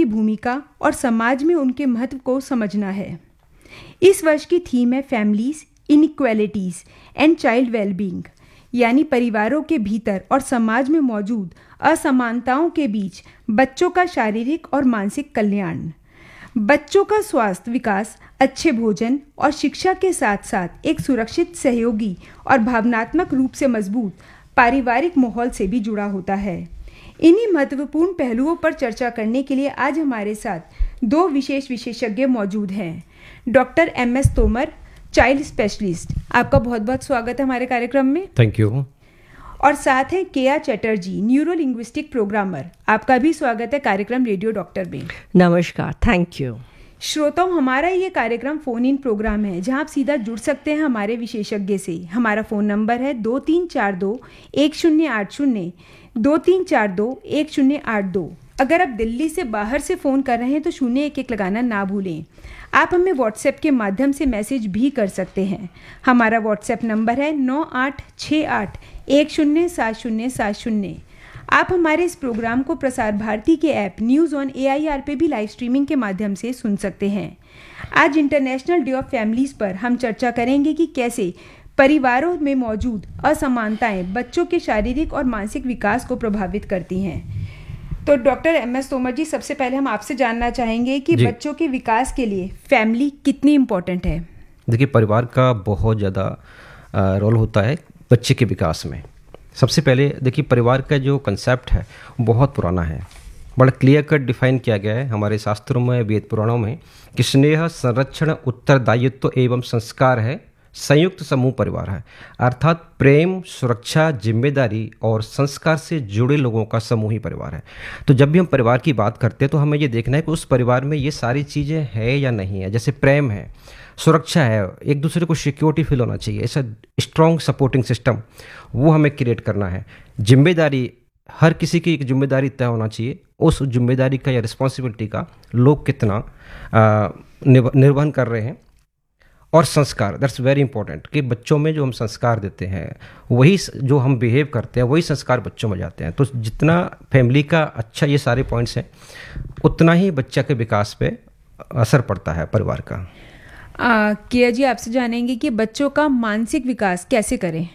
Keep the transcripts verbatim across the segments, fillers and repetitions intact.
भूमिका और समाज में उनके महत्व को समझना है। इस वर्ष की थीम है families, inequalities and child wellbeing, यानी परिवारों के भीतर और समाज में मौजूद असमानताओं के बीच बच्चों का शारीरिक और मानसिक कल्याण। बच्चों का स्वास्थ्य विकास अच्छे भोजन और शिक्षा के साथ साथ एक सुरक्षित, सहयोगी और भावनात्मक रूप से मजबूत पारिवारिक माहौल से भी जुड़ा होता है। इन्हीं महत्वपूर्ण पहलुओं पर चर्चा करने के लिए आज हमारे साथ दो विशेष विशेषज्ञ मौजूद हैं। Doctor M S Tomar, child specialist, आपका बहुत बहुत स्वागत है हमारे कार्यक्रम में। Thank you. और साथ हैं केया चटर्जी, न्यूरो लिंग्विस्टिक प्रोग्रामर, आपका भी स्वागत है कार्यक्रम रेडियो डॉक्टर में। नमस्कार, थैंक यू। श्रोताओं, हमारा ये कार्यक्रम फ़ोन इन प्रोग्राम है जहां आप सीधा जुड़ सकते हैं हमारे विशेषज्ञ से। हमारा फ़ोन नंबर है दो तीन चार दो एक शून्य आठ शून्य, दो तीन चार दो एक शून्य आठ दो। अगर आप दिल्ली से बाहर से फ़ोन कर रहे हैं तो शून्य एक एक लगाना ना भूलें। आप हमें व्हाट्सएप के माध्यम से मैसेज भी कर सकते हैं। हमारा व्हाट्सएप नंबर है नौ आठ छः आठ एक शून्य सात शून्य सात शून्य। आप हमारे इस प्रोग्राम को प्रसार भारती के app news on A I R पे भी लाइव स्ट्रीमिंग के माध्यम से सुन सकते हैं। आज इंटरनेशनल डे ऑफ फैमिलीज़ पर हम चर्चा करेंगे कि कैसे परिवारों में मौजूद असमानताएं बच्चों के शारीरिक और मानसिक विकास को प्रभावित करती हैं। तो डॉक्टर एम एस तोमर जी, सबसे पहले हम आपसे जानना चाहेंगे कि बच्चों के विकास के लिए फैमिली कितनी इम्पोर्टेंट है। देखिए, परिवार का बहुत ज़्यादा रोल होता है बच्चे के विकास में। सबसे पहले देखिए, परिवार का जो कंसेप्ट है बहुत पुराना है, बड़ा क्लियर कट डिफाइन किया गया है हमारे शास्त्रों में, वेद पुराणों में, कि स्नेह, संरक्षण, उत्तरदायित्व एवं संस्कार है संयुक्त समूह परिवार है। अर्थात प्रेम, सुरक्षा, जिम्मेदारी और संस्कार से जुड़े लोगों का समूह ही परिवार है। तो जब भी हम परिवार की बात करते हैं तो हमें ये देखना है कि उस परिवार में ये सारी चीज़ें हैं या नहीं है। जैसे प्रेम है, सुरक्षा है, एक दूसरे को सिक्योरिटी फील होना चाहिए, ऐसा स्ट्रॉन्ग सपोर्टिंग सिस्टम वो हमें क्रिएट करना है। जिम्मेदारी, हर किसी की एक जिम्मेदारी तय होना चाहिए, उस जिम्मेदारी का या रिस्पॉन्सिबिलिटी का लोग कितना निर्वहन कर रहे हैं। और संस्कार, दैट्स वेरी इंपॉर्टेंट, कि बच्चों में जो हम संस्कार देते हैं वही जो हम बिहेव करते हैं वही संस्कार बच्चों में जाते हैं। तो जितना फैमिली का अच्छा ये सारे पॉइंट्स हैं उतना ही बच्चा के विकास पे असर पड़ता है परिवार का। किया जी, आपसे जानेंगे कि बच्चों का मानसिक विकास कैसे करें।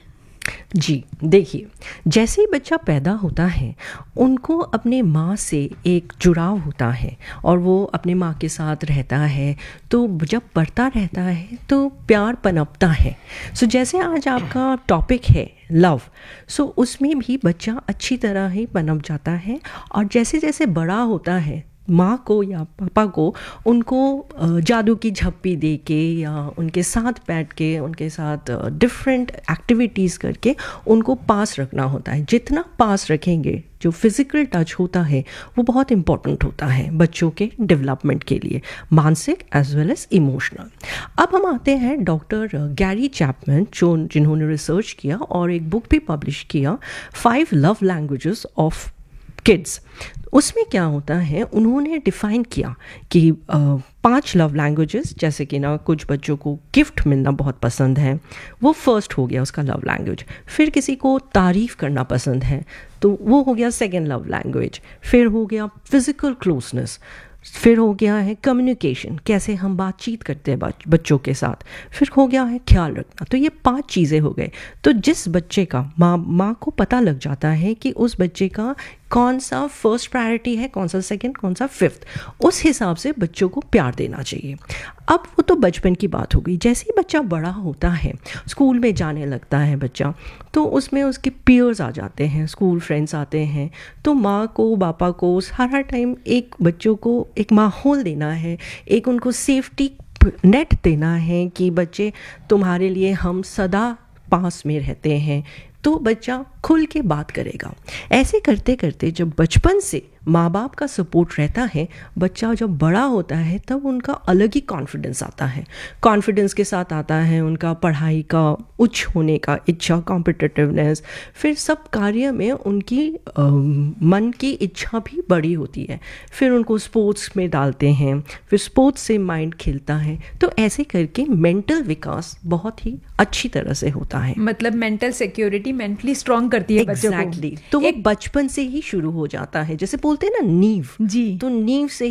जी देखिए, जैसे ही बच्चा पैदा होता है उनको अपने माँ से एक जुड़ाव होता है और वो अपने माँ के साथ रहता है। तो जब बढ़ता रहता है तो प्यार पनपता है। सो जैसे आज आपका टॉपिक है लव, सो उसमें भी बच्चा अच्छी तरह ही पनप जाता है। और जैसे जैसे बड़ा होता है, माँ को या पापा को उनको जादू की झप्पी दे के या उनके साथ बैठ के उनके साथ डिफरेंट एक्टिविटीज़ करके उनको पास रखना होता है। जितना पास रखेंगे, जो फिज़िकल टच होता है वो बहुत इम्पॉर्टेंट होता है बच्चों के डेवलपमेंट के लिए, मानसिक एज वेल एज इमोशनल। अब हम आते हैं डॉक्टर गैरी चैपमैन, जो जिन्होंने रिसर्च किया और एक बुक भी पब्लिश किया, five love languages of kids. उसमें क्या होता है, उन्होंने डिफ़ाइन किया कि आ, पांच लव लैंग्वेजेस, जैसे कि ना कुछ बच्चों को गिफ्ट मिलना बहुत पसंद है, वो फर्स्ट हो गया उसका लव लैंग्वेज। फिर किसी को तारीफ़ करना पसंद है तो वो हो गया सेकेंड लव लैंग्वेज। फिर हो गया फिज़िकल क्लोजनेस, फिर हो गया है कम्युनिकेशन, कैसे हम बातचीत करते हैं बच्चों के साथ, फिर हो गया है ख्याल रखना। तो ये पांच चीज़ें हो गए। तो जिस बच्चे का माँ माँ को पता लग जाता है कि उस बच्चे का कौन सा फर्स्ट प्रायोरिटी है, कौन सा सेकंड, कौन सा फिफ्थ, उस हिसाब से बच्चों को प्यार देना चाहिए। अब वो तो बचपन की बात हो गई। जैसे ही बच्चा बड़ा होता है, स्कूल में जाने लगता है बच्चा, तो उसमें उसके पीयर्स आ जाते हैं, स्कूल फ्रेंड्स आते हैं। तो माँ को, पापा को सारा टाइम एक बच्चों को एक माहौल देना है, एक उनको सेफ्टी नेट देना है कि बच्चे तुम्हारे लिए हम सदा पास में रहते हैं, तो बच्चा खुल के बात करेगा। ऐसे करते करते जब बचपन से माँ बाप का सपोर्ट रहता है, बच्चा जब बड़ा होता है तब उनका अलग ही कॉन्फिडेंस आता है। कॉन्फिडेंस के साथ आता है उनका पढ़ाई का उच्च होने का इच्छा, कॉम्पिटिटिवनेस। फिर सब कार्य में उनकी आ, मन की इच्छा भी बड़ी होती है। फिर उनको स्पोर्ट्स में डालते हैं, फिर स्पोर्ट्स से माइंड खिलता है। तो ऐसे करके मेंटल विकास बहुत ही अच्छी तरह से होता है। मतलब मेंटल सिक्योरिटी मेंटली स्ट्रांग करती है बच्चों को। एग्जैक्टली। तो वो बचपन से ही शुरू हो जाता है। जैसे बोलते हैं ना नींव, जी, तो नींव से